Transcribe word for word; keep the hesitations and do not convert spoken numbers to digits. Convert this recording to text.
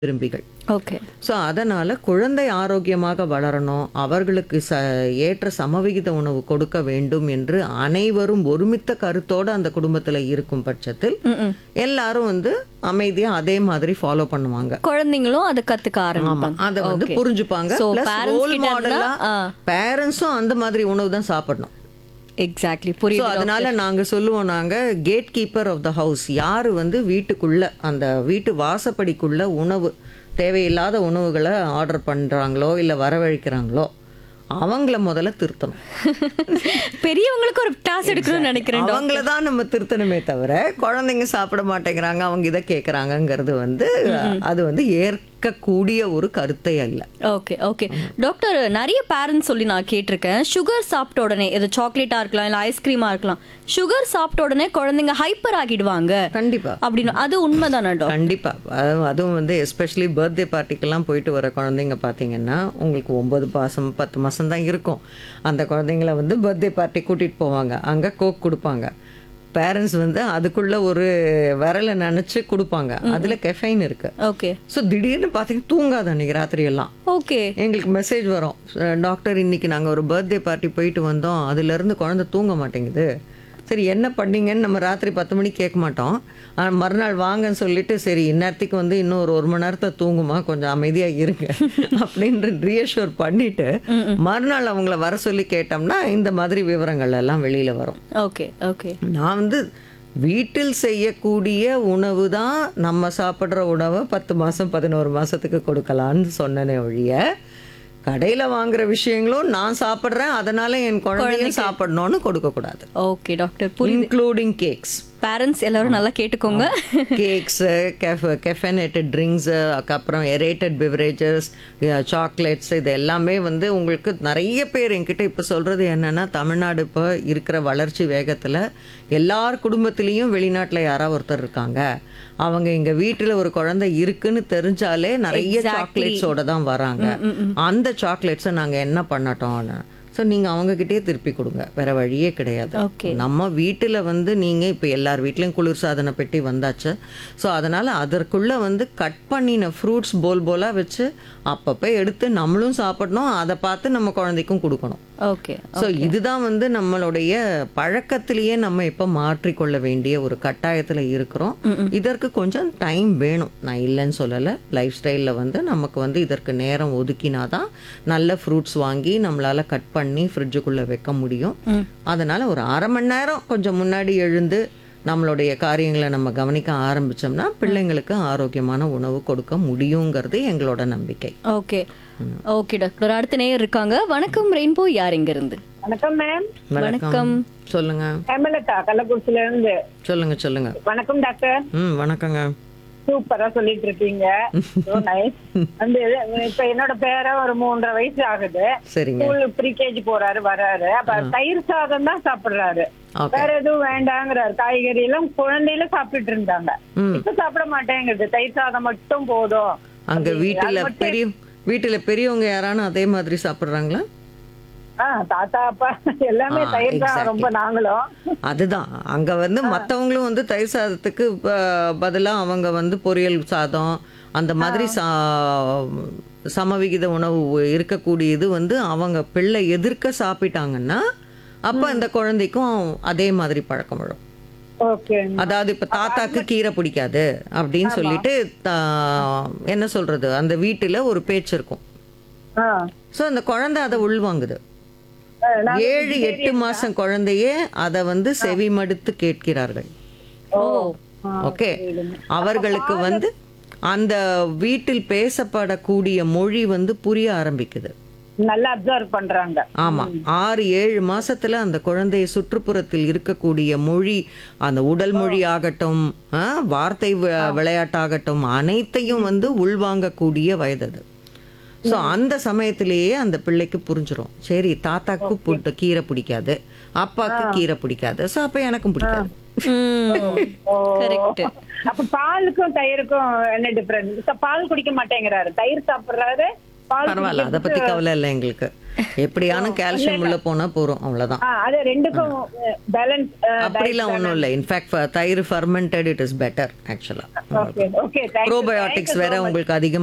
விரும்பிகள். Okay. So அதனால குழந்தை ஆரோக்கியமாக வளரணும், அவர்களுக்கு ச ஏற்ற சமவிகித உணவு கொடுக்க வேண்டும் என்று அனைவரும் ஒருமித்த கருத்தோட அந்த குடும்பத்துல இருக்கும் பட்சத்தில் ம்ம். எல்லாரும் வந்து அமைதியா அதே மாதிரி ஃபாலோ பண்ணுவாங்க. குழந்தைங்களும் அதை கத்துக்க ஆமா, ஆரம்பிப்பாங்க. அதை வந்து Okay. புரிஞ்சுப்பாங்க. So, Plus parents role கிட்ட model இருந்தா, ஆ ஆ. பேரண்ட்ஸும் அந்த மாதிரி உணவு தான் சாப்பிடணும். எக்ஸாக்ட்லி ஸோ புரியுது அதனால டாக்டர். நாங்க சொல்லுவோம், நாங்க gate keeper of the house, யாரு வந்து வீட்டுக்குள்ள அந்த வீட்டு வாசப்படிக்குள்ள உணவு தேவையில்லாத உணவுகளை ஆர்டர் பண்றாங்களோ இல்ல வரவழைக்கிறாங்களோ அவங்கள முதல்ல திருத்தணும். பெரியவங்களுக்கு ஒரு டாஸ் எடுக்கணும்னு நினைக்கிறேன் டாக்டர். அவங்கள தான் நம்ம திருத்தணுமே தவிர குழந்தைங்க சாப்பிட மாட்டேங்கிறாங்க அவங்க இதை கேட்குறாங்கங்கிறது வந்து அது வந்து ஏற்கக்கூடிய ஒரு கருத்தை அல்ல. ஓகே ஓகே டாக்டர், நிறைய பேரண்ட்ஸ் சொல்லி நான் கேட்டிருக்கேன், சுகர் சாப்பிட்ட உடனே இது சாக்லேட்டா இருக்கலாம் இல்ல ஐஸ்கிரீமா இருக்கலாம், சுகர் சாப்பிட்ட உடனே குழந்தைங்க ஹைப்பர் ஆகிடுவாங்க கண்டிப்பா அப்படின்னு. அது உண்மைதானா டாக்டர்? கண்டிப்பா. அது- அதுவும் வந்து எஸ்பெஷலி பர்த்டே பார்ட்டிக்கெல்லாம் போயிட்டு வர குழந்தைங்க பார்த்தீங்கன்னா உங்களுக்கு ஒன்பது மாசம் பத்து மாசம் தான் இருக்கும். அந்த குழந்தைங்கள வந்து பர்த்டே பார்ட்டி கூட்டிட்டு போவாங்க, அங்க கோக் கொடுப்பாங்க. பேரண்ட்ஸ் வந்து அதுக்குள்ள ஒரு விரலை நினைச்சு கொடுப்பாங்க, அதுல கெஃபைன் இருக்கு. ஓகே ஸோ திடீர்னு பார்த்தீங்கன்னா தூங்காது அன்னைக்கு ராத்திரி எல்லாம். ஓகே எங்களுக்கு மெசேஜ் வரும், டாக்டர் இன்னைக்கு நாங்கள் ஒரு பர்த்டே பார்ட்டி போயிட்டு வந்தோம், அதுலேருந்து குழந்தை தூங்க மாட்டேங்குது. சரி என்ன பண்ணீங்கன்னு நம்ம ராத்திரி பத்து மணிக்கு கேட்க மாட்டோம். ஆனால் மறுநாள் வாங்கன்னு சொல்லிட்டு சரி இந்நேரத்துக்கு வந்து இன்னும் ஒரு ஒரு மணி நேரத்தை தூங்குமா, கொஞ்சம் அமைதியாக இருங்க அப்படின்னு ரீஅஷ்யூர் பண்ணிட்டு மறுநாள் அவங்கள வர சொல்லி கேட்டோம்னா இந்த மாதிரி விவரங்கள் எல்லாம் வெளியில் வரும். ஓகே ஓகே நான் வந்து வீட்டில் செய்யக்கூடிய உணவு தான் நம்ம சாப்பிட்ற உணவை பத்து மாதம் பதினோரு மாதத்துக்கு கொடுக்கலான்னு சொன்னனே ஒழிய கடையில் வாங்குற விஷயங்களும் நான் சாப்பிட்றேன் அதனால என் குழந்தையும் சாப்பிடணும்னு கொடுக்கக்கூடாது. ஓகே டாக்டர் புரியுது. Including cakes. பேரண்ட்ஸ் எல்லாரும் நல்லா கேட்டுக்கோங்க. கேக்ஸு கெஃப் கெஃபனேட்டட் ட்ரிங்க்ஸு அதுக்கப்புறம் எரேட்டட் பிவரேஜஸ் சாக்லேட்ஸ் இது எல்லாமே வந்து உங்களுக்கு நிறைய பேர் என்கிட்ட இப்போ சொல்கிறது என்னென்னா, தமிழ்நாடு இப்போ இருக்கிற வளர்ச்சி வேகத்தில் எல்லார் குடும்பத்திலையும் வெளிநாட்டில் யாராவது ஒருத்தர் இருக்காங்க, அவங்க எங்கள் வீட்டில் ஒரு குழந்தை இருக்குன்னு தெரிஞ்சாலே நிறைய சாக்லேட்ஸோட தான் வராங்க. அந்த சாக்லேட்ஸை நாங்கள் என்ன பண்ணட்டோம், ஸோ நீங்கள் அவங்கக்கிட்டே திருப்பி கொடுங்க, வேறு வழியே கிடையாது. Okay. நம்ம வீட்டில் வந்து நீங்கள் இப்போ எல்லார் வீட்லேயும் குளிர்சாதன பெட்டி வந்தாச்சு. ஸோ அதனால் அதற்குள்ளே வந்து கட் பண்ணின ஃப்ரூட்ஸ் போல் போலாக வச்சு அப்பப்போ எடுத்து நம்மளும் சாப்பிடணும், அதை பார்த்து நம்ம குழந்தைக்கும் கொடுக்கணும். ஓகே ஸோ இதுதான் வந்து நம்மளுடைய பழக்கத்திலேயே நம்ம இப்போ மாற்றிக்கொள்ள வேண்டிய ஒரு கட்டாயத்தில் இருக்கிறோம். இதற்கு கொஞ்சம் டைம் வேணும், நான் இல்லைன்னு சொல்லலை. லைஃப் ஸ்டைலில் வந்து நமக்கு வந்து இதற்கு நேரம் ஒதுக்கினாதான் நல்ல ஃப்ரூட்ஸ் வாங்கி நம்மளால் கட் பண்ணி ஃப்ரிட்ஜுக்குள்ளே வைக்க முடியும். அதனால் ஒரு அரை மணி நேரம் கொஞ்சம் முன்னாடி எழுந்து நம்மளுடைய காரியங்களை நம்ம கவனிக்க ஆரம்பிச்சோம்னா பிள்ளைங்களுக்கு ஆரோக்கியமான உணவு கொடுக்க முடியுங்கிறது எங்களோட நம்பிக்கை. ஓகே ஓகே டாக்டர், அடுத்த நேயர் இருக்காங்க. வணக்கம் ரெயின்போ, யார் எங்க இருந்து? வணக்கம் மேம். வணக்கம். சொல்லுங்க ஹேமலதா கள்ளக்குறிச்சில இருந்து. சொல்லுங்க சொல்லுங்க. வணக்கம் டாக்டர். ம் வணக்கங்க. சூப்பரா சொல்லிட்டு இருக்கீங்க. So nice. வந்து இப்ப என்னோட பேர ஒரு மூன்றரை வயசு ஆகுது. சரிங்க. ஸ்கூல் ப்ரீகேஜி போறாரு வராரு. அப்ப தயிர் சாதம் தான் சாப்பிடுறாரு, Okay. வேற எதுவும் வேண்டாங்கிறாரு. காய்கறி எல்லாம் குழந்தையில சாப்பிட்டுட்டு இருந்தாங்க, இப்ப சாப்பிட மாட்டேங்குது, தயிர் சாதம் மட்டும் போதும். அங்க அப்படி- வீட்டுல அது மட்டும் பெரிய வீட்டுல பெரியவங்க யாரானும் அதே மாதிரி சாப்பிடுறாங்களா? ஆ, தாத்தா அப்பா எல்லாமே ஆ, தயிர் தான் exactly. ரொம்ப நாங்களும். அதுதான் அங்க வந்து மத்தவங்களும் வந்து தயிர் சாதத்துக்கு ப- பதிலா அவங்க வந்து பொரியல் சாதம் அந்த மாதிரி சா சமவிகித உணவு இருக்கக்கூடியது வந்து அவங்க பிள்ளை எதிர்க்க சாப்பிட்டாங்கன்னா அப்ப அந்த குழந்தைக்கும் அதே மாதிரி பழக்கம் வரும். ஓகே. அதாவது இப்ப தாத்தாக்கு கீரை பிடிக்காது அப்படின்னு சொல்லிட்டு தா- என்ன சொல்றது, அந்த வீட்டுல ஒரு பேச்சு இருக்கும். ஆ. ஸோ அந்த குழந்தை அதை உள்வாங்குது. நான் ஏழு எட்டு மாசம் குழந்தையே அதை வந்து செவிமடுத்து கேட்கிறார்கள். ஓ. ஓகே, அவர்களுக்கு வந்து அந்த வீட்டில் பேசப்படக்கூடிய மொழி வந்து புரிய ஆரம்பிக்குது. நல்லா அப்சர்வ் பண்றாங்க. ஆமா, ஆறு ஏழு மாசத்துல அந்த குழந்தைய சுற்றுப்புறத்தில் இருக்கக்கூடிய மொழி, அந்த உடல் மொழி ஆகட்டும், ஆ, வார்த்தை வி- விளையாட்டாகட்டும், அனைத்தையும் வந்து உள்வாங்கக்கூடிய வயது அது. ஸோ அந்த சமயத்திலேயே அந்த பிள்ளைக்கு புரிஞ்சிடும், சரி தாத்தாக்கு புட்டு கீரை பிடிக்காது, அப்பாவுக்கு கீரை பிடிக்காது, ஸோ அப்ப எனக்கும் பிடிக்காது. கரெக்ட். அப்ப பாலுக்கும் தயிருக்கும் என்ன டிஃபரன்ஸ்? பால் குடிக்க மாட்டேங்கிறாரு, தயிர் சாப்பிடுறாரு, பால் பரவாயில்ல, அதை பத்தி கவலை இல்லை எங்களுக்கு. எப்படியான கால்சியம் உள்ள போனா போறோம், அவ்வளவுதான். ஆ, அது ரெண்டுக்கும் பேலன்ஸ். அப்படிலாம் ஒண்ணும் இல்லை. இன்ஃபேக்ட் தயிர் ஃபர்மெண்டட் இட் இஸ் பெட்டர் ஆக்சுவலா. Okay okay, thank you. ப்ரோபயோட்டிக்ஸ் வேற உங்களுக்கு அதிகமா